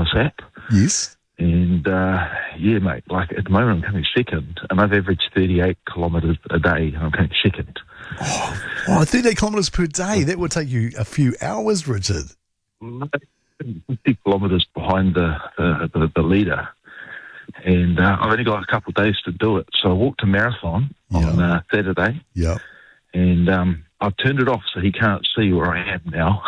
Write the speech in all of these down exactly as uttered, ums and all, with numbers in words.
Fitness app. Yes. And, uh, yeah, mate, like at the moment I'm coming second, and I've averaged thirty-eight kilometres a day, and I'm coming second. Oh, oh, thirty-eight kilometres per day. That would take you a few hours, Richard. fifty kilometres behind the, the, the, the leader. And uh, I've only got a couple of days to do it. So I walked a marathon Yeah. on uh, Saturday. Yeah. And um, I've turned it off so he can't see where I am now.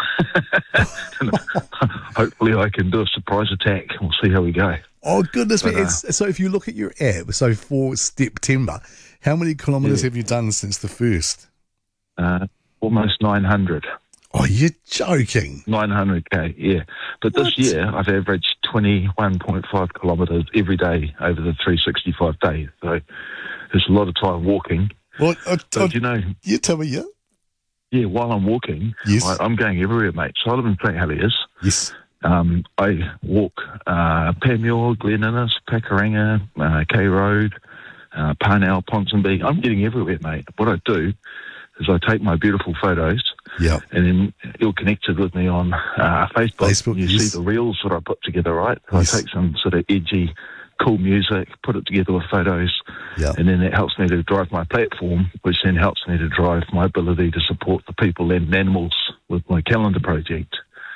Hopefully I can do a surprise attack. We'll see how we go. Oh, goodness But, me. uh, It's, so if you look at your app, so for September, how many kilometres Yeah. have you done since the first? Uh, almost nine hundred. Oh, you're joking. nine hundred K, yeah. But What? this year I've averaged twenty-one point five kilometres every day over the three hundred sixty-five days. So there's a lot of time walking. Well, uh, But uh, you know, you tell me, yeah? yeah, while I'm walking, Yes. I, I'm going everywhere, mate. So I live in Saint Heliers. Yes. Um, I walk uh, Panmure, Glen Innes, Pakuranga, uh, K Road, uh, Parnell, Ponsonby. I'm getting everywhere, mate. What I do is I take my beautiful photos, Yeah. and then you're connected with me on uh, Facebook. Facebook, You yes. see the reels that I put together, right? So Yes. I take some sort of edgy, cool music, put it together with photos, Yeah. and then that helps me to drive my platform, which then helps me to drive my ability to support the people and animals with my calendar project.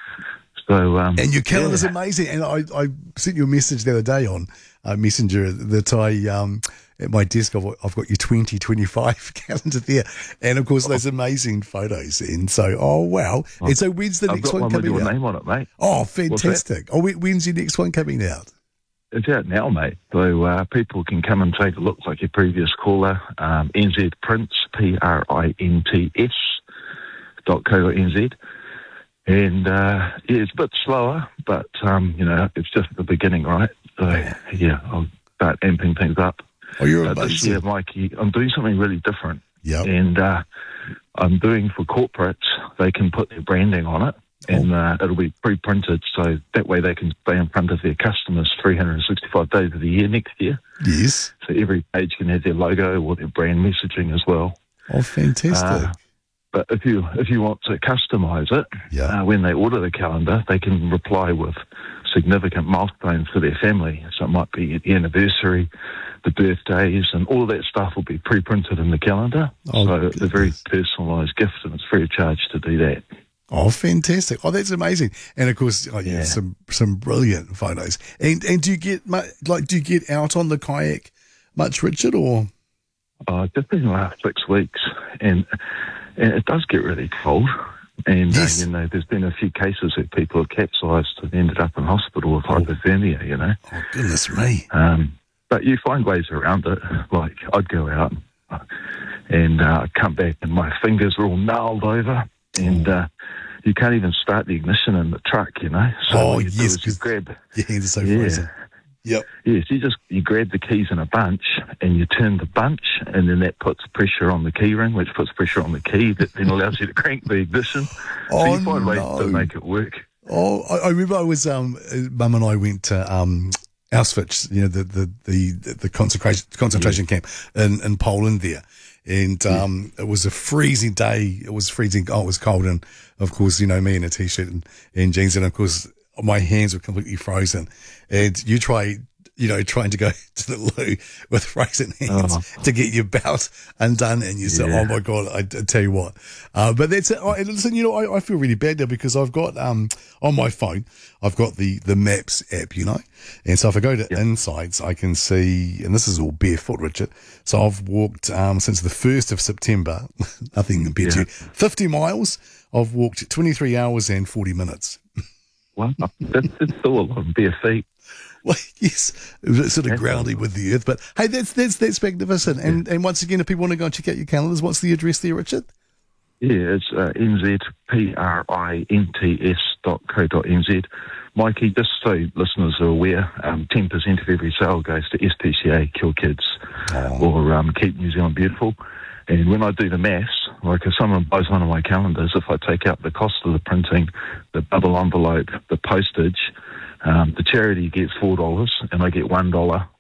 So, um, And your calendar's yeah. amazing. And I, I sent you a message the other day on uh, Messenger that I, um, at my desk, I've, I've got your twenty twenty-five calendar there. And of course, those amazing photos. And so, oh, wow. And so, when's the I've next got one one with coming your out? name on it, mate. Oh, What's that? fantastic. Oh, when- when's your next one coming out? It's out now, mate. So uh, people can come and take a look, like your previous caller, um, N Z Prints, P R I N T S dot co dot N Z. And, uh, yeah, it's a bit slower, but, um, you know, it's just the beginning, right? So, yeah, I'll start amping things up. Oh, you're But this year, amazing. Mikey, I'm doing something really different. Yeah. And uh, I'm doing for corporates, they can put their branding on it, and uh, it'll be pre-printed, so that way they can stay in front of their customers three hundred sixty-five days of the year next year. Yes. So every page can have their logo or their brand messaging as well. Oh, fantastic. Uh, but if you if you want to customise it, Yeah. uh, when they order the calendar, they can reply with significant milestones for their family. So it might be the anniversary, the birthdays, and all of that stuff will be pre-printed in the calendar. Oh, so it's a very goodness. personalised gift, and it's free of charge to do that. Oh, fantastic! Oh, that's amazing. And of course, oh, yeah, Yeah. some some brilliant photos. And and do you get mu- like do you get out on the kayak much, Richard? Or Uh, just in the last six weeks, and, and it does get really cold. And, Yes. uh, you know, there's been a few cases where people have capsized and ended up in hospital with hypothermia, you know. oh goodness me! Um, but you find ways around it. Like, I'd go out and uh, come back and my fingers are all gnarled over, and uh, you can't even start the ignition in the truck, you know. So Oh, what you do yes, is you 'cause grab... Your hands are so Yeah. frozen. Yep. Yes, you just you grab the keys in a bunch and you turn the bunch, and then that puts pressure on the key ring, which puts pressure on the key that then allows you to crank the ignition. so Oh you find ways no! to make it work. Oh, I, I remember I was um, uh, Mum and I went to um, Auschwitz, you know, the the the, the concentration concentration camp in, in Poland there, and um, it was a freezing day. It was freezing. Oh, it was cold, and of course, you know, me in a t-shirt and, and jeans, and of course, my hands were completely frozen. And you try, you know, trying to go to the loo with frozen hands Oh. to get your belt undone, and you say, Yeah. "Oh my god!" I, I tell you what, uh, but that's it. I, listen, you know, I, I feel really bad now because I've got um on my phone, I've got the the Maps app, you know, and so if I go to Yeah. Insights, I can see, and this is all barefoot, Richard. So I've walked um since the first of September, nothing compared to Yeah. you, fifty miles. I've walked twenty-three hours and forty minutes. Wow, that's, that's still a lot of bare feet. Well, yes, it was sort of That's grounding with the earth, but hey, that's that's that's magnificent. And and once again, if people want to go and check out your calendars, what's the address there, Richard? Yeah, it's uh, N Z P R I N T S dot co dot N Z. Mikey, just so listeners are aware, um, ten percent of every sale goes to S P C A, Kill Kids, or um, Keep New Zealand Beautiful. And when I do the maths, like if someone buys one of my calendars, if I take out the cost of the printing, the bubble envelope, the postage, um, the charity gets four dollars and I get one dollar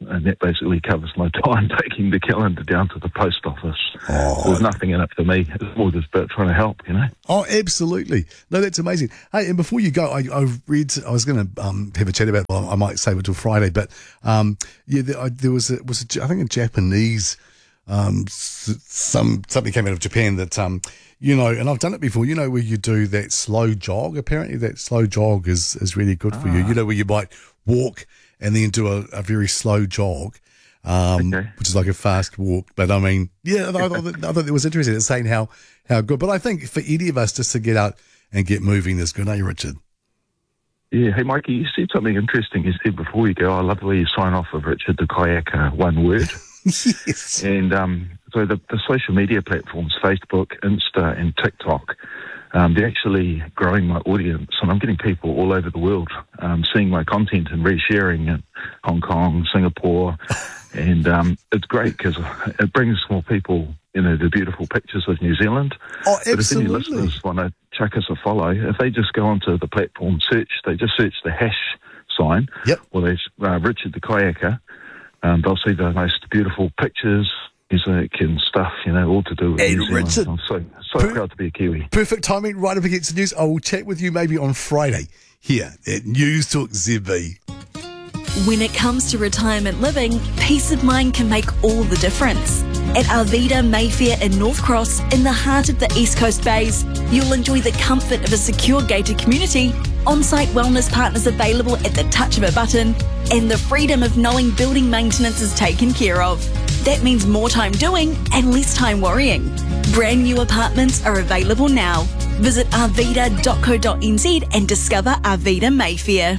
and that basically covers my time taking the calendar down to the post office. Oh. There's nothing in it for me. It's more just about trying to help, you know. Oh, absolutely. No, that's amazing. Hey, and before you go, I, I read, I was going to um, have a chat about, well, I might save it till Friday, but um, yeah, there, I, there was, a, was a, I think, a Japanese, um, s- some something came out of Japan that, um, you know, and I've done it before, you know, where you do that slow jog. Apparently that slow jog is, is really good for ah. you. You know, where you might walk and then do a, a very slow jog, um, okay. which is like a fast walk. But I mean, yeah, I, I, thought, I thought it was interesting. It's saying how, how good. But I think for any of us just to get out and get moving is good, eh, Richard? Yeah. Hey, Mikey, you said something interesting. You said before you go, I love the way you sign off with Richard the Kayaker, one word. Yes. And um, so the, the social media platforms, Facebook, Insta, and TikTok, um, they're actually growing my audience, and I'm getting people all over the world um, seeing my content and resharing in Hong Kong, Singapore, and um, it's great because it brings more people, you know, the beautiful pictures of New Zealand. Oh, absolutely. But if any listeners want to chuck us a follow, if they just go onto the platform, search, they just search the hash sign, yep. or there's uh, Richard the Kayaker. Um, they'll see the most beautiful pictures, music and stuff, you know, all to do with and New Zealand. Richard, I'm so, so per- proud to be a Kiwi. Perfect timing, right up against the news. I will chat with you maybe on Friday here at News Talk Z B. When it comes to retirement living, peace of mind can make all the difference. At Arvida Mayfair in North Cross, in the heart of the East Coast Bays, you'll enjoy the comfort of a secure gated community, on-site wellness partners available at the touch of a button, and the freedom of knowing building maintenance is taken care of. That means more time doing and less time worrying. Brand new apartments are available now. Visit arvida dot co dot n z and discover Arvida Mayfair.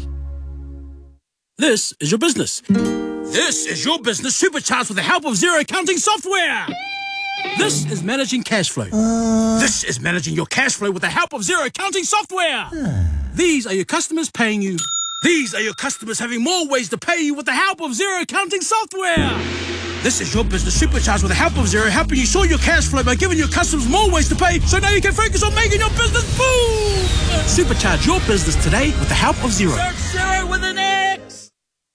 This is your business. This is your business supercharged with the help of Xero accounting software. This is managing cash flow. Uh... This is managing your cash flow with the help of Xero accounting software. Uh... These are your customers paying you. These are your customers having more ways to pay you with the help of Xero accounting software. This is your business supercharged with the help of Xero, helping you sort your cash flow by giving your customers more ways to pay, so now you can focus on making your business boom. Supercharge your business today with the help of Xero. Search Xero with an X.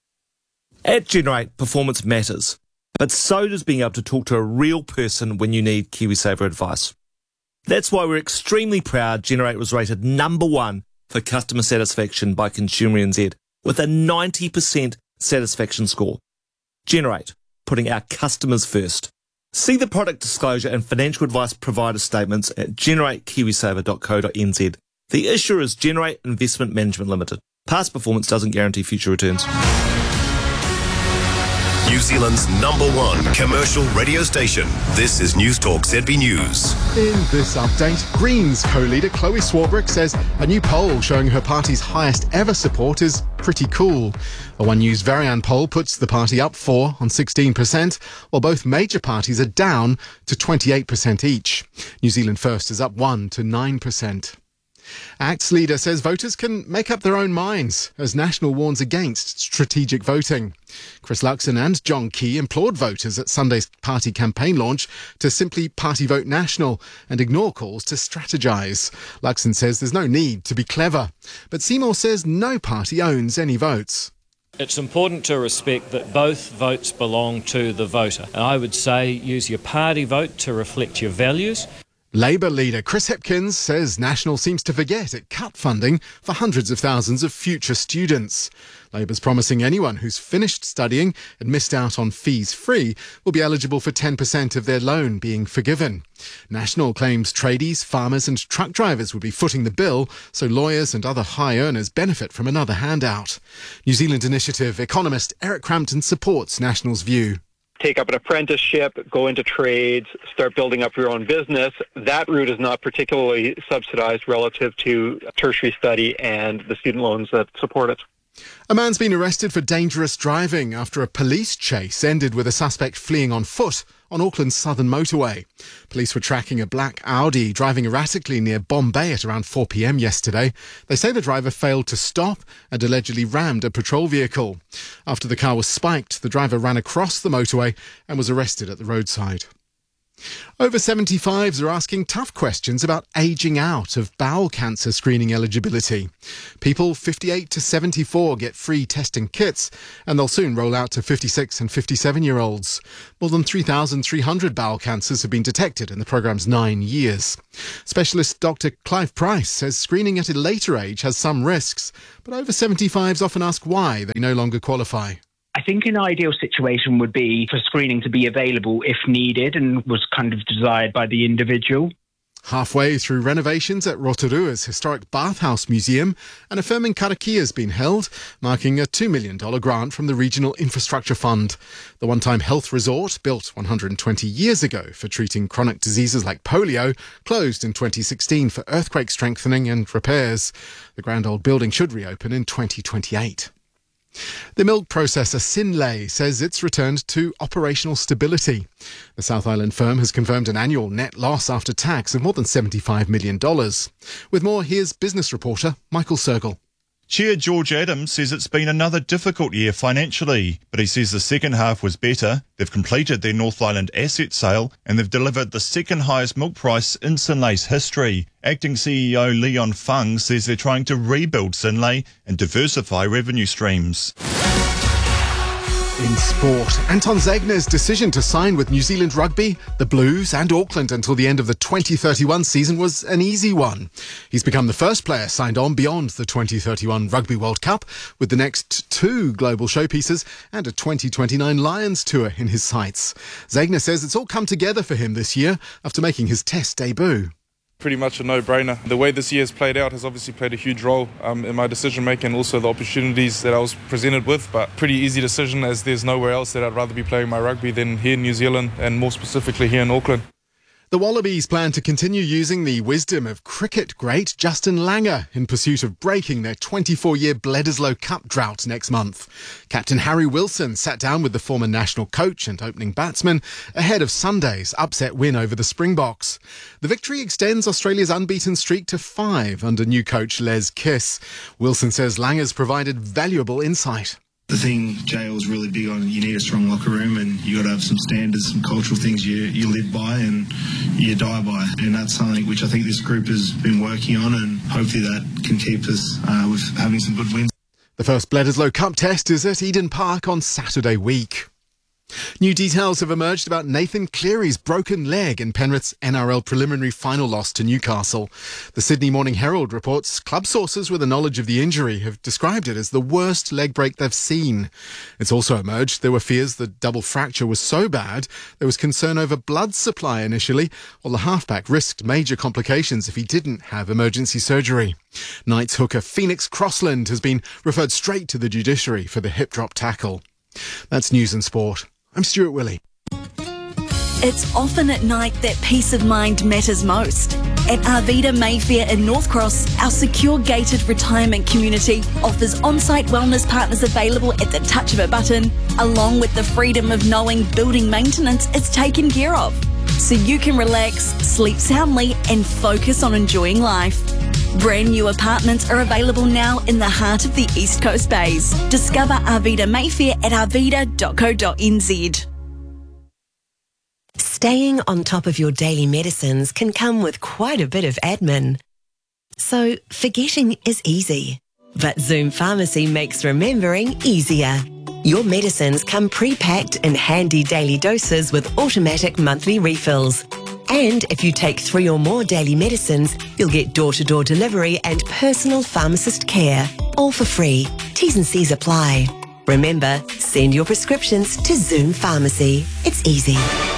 At Generate, performance matters, but so does being able to talk to a real person when you need KiwiSaver advice. That's why we're extremely proud Generate was rated number one for customer satisfaction by Consumer N Z with a ninety percent satisfaction score. Generate, putting our customers first. See the product disclosure and financial advice provider statements at generate kiwisaver dot co dot n z. The issuer is Generate Investment Management Limited. Past performance doesn't guarantee future returns. New Zealand's number one commercial radio station. This is News Talk Z B News. In this update, Greens co-leader Chloe Swarbrick says a new poll showing her party's highest ever support is pretty cool. A One News Varian poll puts the party up four on sixteen percent, while both major parties are down to twenty-eight percent each. New Zealand First is up one to nine percent. ACT's leader says voters can make up their own minds as National warns against strategic voting. Chris Luxon and John Key implored voters at Sunday's party campaign launch to simply party vote National and ignore calls to strategise. Luxon says there's no need to be clever, but Seymour says no party owns any votes. It's important to respect that both votes belong to the voter. And I would say use your party vote to reflect your values. Labour leader Chris Hipkins says National seems to forget it cut funding for hundreds of thousands of future students. Labour's promising anyone who's finished studying and missed out on fees free will be eligible for ten percent of their loan being forgiven. National claims tradies, farmers and truck drivers would be footing the bill, so lawyers and other high earners benefit from another handout. New Zealand Initiative economist Eric Crampton supports National's view. Take up an apprenticeship, go into trades, start building up your own business. That route is not particularly subsidised relative to tertiary study and the student loans that support it. A man's been arrested for dangerous driving after a police chase ended with a suspect fleeing on foot on Auckland's southern motorway. Police were tracking a black Audi driving erratically near Bombay at around four p m yesterday. They say the driver failed to stop and allegedly rammed a patrol vehicle. After the car was spiked, the driver ran across the motorway and was arrested at the roadside. Over seventy-fives are asking tough questions about ageing out of bowel cancer screening eligibility. People fifty-eight to seventy-four get free testing kits, and they'll soon roll out to fifty-six and fifty-seven-year-olds. More than three thousand three hundred bowel cancers have been detected in the programme's nine years. Specialist Doctor Clive Price says screening at a later age has some risks, but over seventy-fives often ask why they no longer qualify. I think an ideal situation would be for screening to be available if needed and was kind of desired by the individual. Halfway through renovations at Rotorua's historic bathhouse museum, an affirming karakia has been held, marking a two million dollars grant from the Regional Infrastructure Fund. The one-time health resort, built one hundred twenty years ago for treating chronic diseases like polio, closed in twenty sixteen for earthquake strengthening and repairs. The grand old building should reopen in twenty twenty-eight. The milk processor Synlait says it's returned to operational stability. The South Island firm has confirmed an annual net loss after tax of more than seventy-five million dollars. With more, here's business reporter Michael Sergel. Chair George Adams says it's been another difficult year financially, but he says the second half was better. They've completed their North Island asset sale and they've delivered the second highest milk price in Synlait's history. Acting C E O Leon Fung says they're trying to rebuild Synlait and diversify revenue streams. In sport, Anton Zegna's decision to sign with New Zealand Rugby, the Blues and Auckland until the end of the twenty thirty-one season was an easy one. He's become the first player signed on beyond the twenty thirty-one Rugby World Cup, with the next two global showpieces and a twenty twenty-nine Lions tour in his sights. Zegna says it's all come together for him this year after making his Test debut. Pretty much a no-brainer. The way this year has played out has obviously played a huge role um, in my decision-making and also the opportunities that I was presented with, but pretty easy decision as there's nowhere else that I'd rather be playing my rugby than here in New Zealand and more specifically here in Auckland. The Wallabies plan to continue using the wisdom of cricket great Justin Langer in pursuit of breaking their twenty-four-year Bledisloe Cup drought next month. Captain Harry Wilson sat down with the former national coach and opening batsman ahead of Sunday's upset win over the Springboks. The victory extends Australia's unbeaten streak to five under new coach Les Kiss. Wilson says Langer's provided valuable insight. The thing J L was really big on, you need a strong locker room and you got to have some standards, some cultural things you, you live by and you die by. And that's something which I think this group has been working on and hopefully that can keep us uh, with having some good wins. The first Bledisloe Cup test is at Eden Park on Saturday week. New details have emerged about Nathan Cleary's broken leg in Penrith's N R L preliminary final loss to Newcastle. The Sydney Morning Herald reports club sources with a knowledge of the injury have described it as the worst leg break they've seen. It's also emerged there were fears the double fracture was so bad there was concern over blood supply initially, while the halfback risked major complications if he didn't have emergency surgery. Knights hooker Phoenix Crossland has been referred straight to the judiciary for the hip drop tackle. That's news and sport. I'm Stuart Willey. It's often at night that peace of mind matters most. At Arvida Mayfair in North Cross, our secure gated retirement community offers on-site wellness partners available at the touch of a button, along with the freedom of knowing building maintenance is taken care of. So you can relax, sleep soundly and focus on enjoying life. Brand new apartments are available now in the heart of the East Coast Bays. Discover Arvida Mayfair at arvida dot co dot n z. Staying on top of your daily medicines can come with quite a bit of admin. So forgetting is easy. But Zoom Pharmacy makes remembering easier. Your medicines come pre-packed in handy daily doses with automatic monthly refills. And if you take three or more daily medicines, you'll get door-to-door delivery and personal pharmacist care, all for free. T's and C's apply. Remember, send your prescriptions to Zoom Pharmacy. It's easy.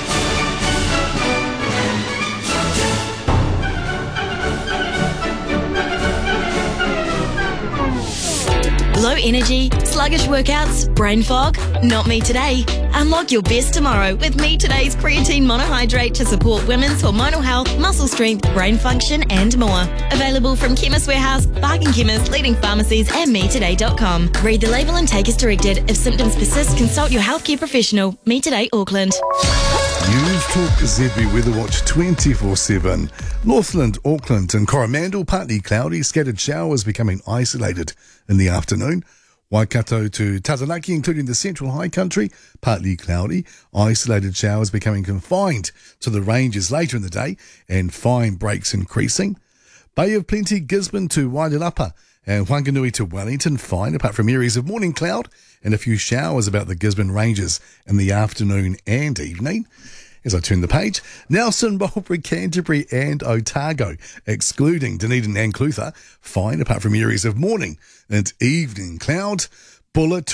Low energy, sluggish workouts, brain fog? Not me today. Unlock your best tomorrow with Me Today's creatine monohydrate to support women's hormonal health, muscle strength, brain function and more. Available from Chemist Warehouse, Bargain Chemist, leading pharmacies and me today dot com. Read the label and take as directed. If symptoms persist, consult your healthcare professional. Me Today Auckland. News Talk Z B Weather Watch twenty-four seven. Northland, Auckland and Coromandel partly cloudy, scattered showers becoming isolated in the afternoon. Waikato to Taranaki, including the central high country, partly cloudy. Isolated showers becoming confined to the ranges later in the day and fine breaks increasing. Bay of Plenty, Gisborne to Wairarapa and Whanganui to Wellington, fine, apart from areas of morning cloud and a few showers about the Gisborne ranges in the afternoon and evening. As I turn the page, Nelson, Marlborough, Canterbury and Otago, excluding Dunedin and Clutha, fine apart from areas of morning and evening cloud. Bulla